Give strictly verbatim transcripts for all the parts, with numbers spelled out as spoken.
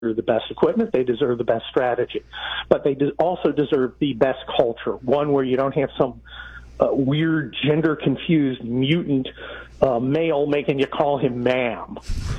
the best equipment, they deserve the best strategy, but they also deserve the best culture, one where you don't have some uh, weird gender-confused mutant uh, male making you call him ma'am.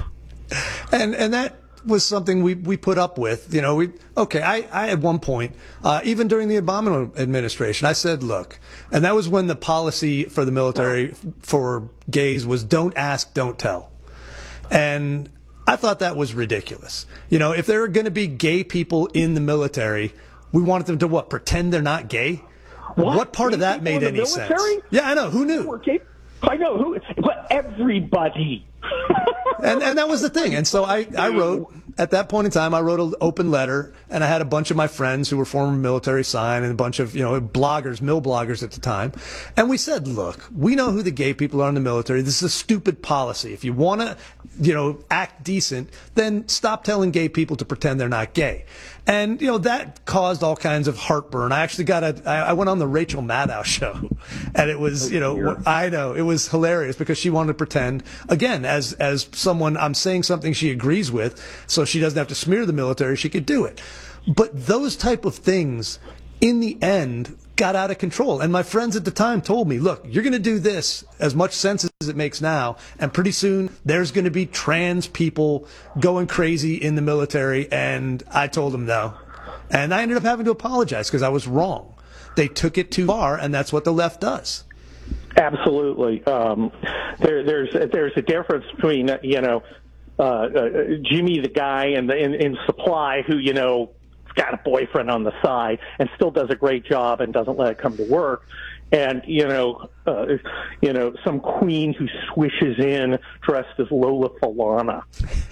And and that was something we, we put up with. You know, we okay, I, I at one point, uh, even during the Obama administration, I said, look, and that was when the policy for the military for gays was don't ask, don't tell. And I thought that was ridiculous. You know, if there are going to be gay people in the military, we wanted them to what, pretend they're not gay? What, what part gay of that made any sense? Yeah, I know. Who knew? I know who, but everybody. and and that was the thing. And so I, I wrote, at that point in time, I wrote an open letter, and I had a bunch of my friends who were former military sign and a bunch of, you know, bloggers, mill bloggers at the time. And we said, look, we know who the gay people are in the military. This is a stupid policy. If you want to, you know, act decent, then stop telling gay people to pretend they're not gay. And, you know, that caused all kinds of heartburn. I actually got a, I went on the Rachel Maddow show, and it was, you know, I know, it was hilarious because she wanted to pretend, again, as, as someone, I'm saying something she agrees with, so she doesn't have to smear the military, she could do it. But those type of things, in the end, got out of control. And my friends at the time told me, look, you're going to do this as much sense as it makes now, and pretty soon there's going to be trans people going crazy in the military. And I told them no. And I ended up having to apologize because I was wrong. They took it too far, and that's what the left does. Absolutely. Um, there, there's there's a difference between, you know, uh, uh, Jimmy the guy in, the, in, in supply who, you know, got a boyfriend on the side and still does a great job and doesn't let it come to work, and you know, uh, you know, some queen who swishes in dressed as Lola Falana.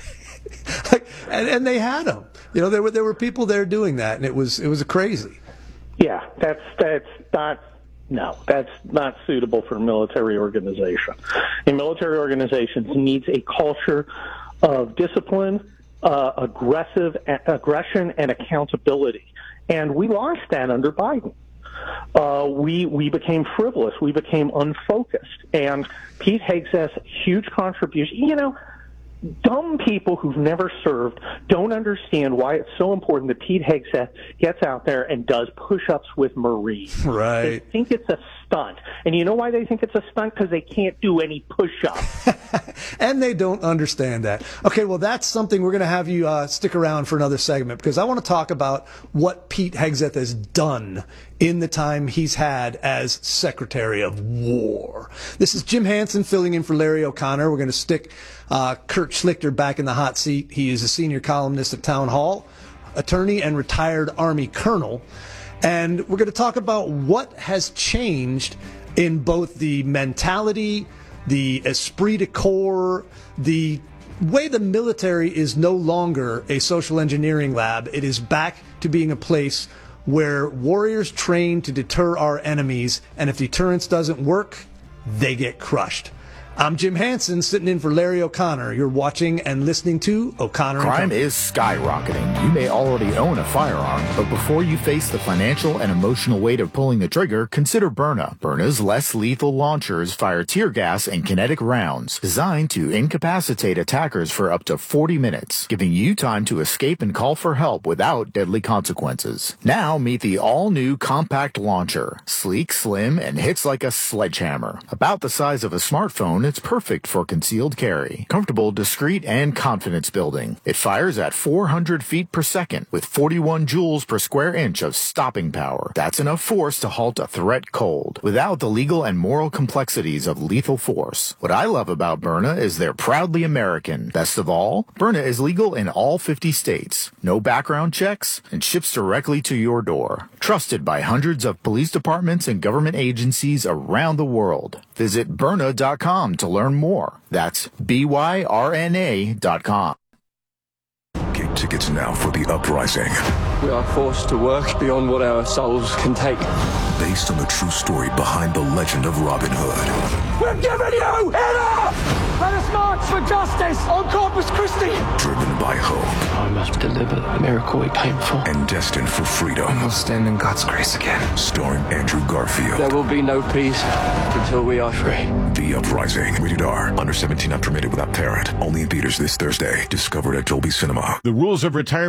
and, and they had them. You know, there were there were people there doing that, and it was it was crazy. Yeah, that's that's not. No, that's not suitable for a military organization. A military organization needs a culture of discipline, Uh, aggressive aggression and accountability, and we lost that under Biden. Uh, we we became frivolous, we became unfocused, and Pete Hegseth's huge contribution. You know, dumb people who've never served don't understand why it's so important that Pete Hegseth gets out there and does push-ups with Marines. Right. They think it's a stunt. And you know why they think it's a stunt? Because they can't do any push-ups. And they don't understand that. Okay, well, that's something we're going to have you uh, stick around for another segment, because I want to talk about what Pete Hegseth has done in the time he's had as Secretary of War. This is Jim Hansen filling in for Larry O'Connor. We're going to stick uh, Kurt Schlichter back in the hot seat. He is a senior columnist at Town Hall, attorney and retired Army colonel. And we're going to talk about what has changed in both the mentality, the esprit de corps, the way the military is no longer a social engineering lab. It is back to being a place where warriors train to deter our enemies, and if deterrence doesn't work, they get crushed. I'm Jim Hansen, sitting in for Larry O'Connor. You're watching and listening to O'Connor and Crime Company. is skyrocketing. You may already own a firearm, but before you face the financial and emotional weight of pulling the trigger, consider Byrna. Byrna's less lethal launchers fire tear gas and kinetic rounds designed to incapacitate attackers for up to forty minutes, giving you time to escape and call for help without deadly consequences. Now meet the all-new compact launcher. Sleek, slim, and hits like a sledgehammer. About the size of a smartphone, it's perfect for concealed carry. Comfortable, discreet, and confidence building. It fires at four hundred feet per second with forty-one joules per square inch of stopping power. That's enough force to halt a threat cold, without the legal and moral complexities of lethal force. What I love about Byrna is they're proudly American. Best of all, Byrna is legal in all fifty states. No background checks, and ships directly to your door. Trusted by hundreds of police departments and government agencies around the world. Visit Byrna dot com to learn more. That's B Y R N A dot com. Get tickets now for The Uprising. We are forced to work beyond what our souls can take. Based on the true story behind the legend of Robin Hood. We're giving you enough! Let us march for justice on Corpus Christi! Driven by hope. I must deliver the miracle we came for. And destined for freedom. We'll stand in God's grace again. Starring Andrew Garfield. There will be no peace until we are free. The Uprising. Rated R. Under seventeen, not permitted without parent. Only in theaters this Thursday. Discovered at Dolby Cinema. The rules of retirement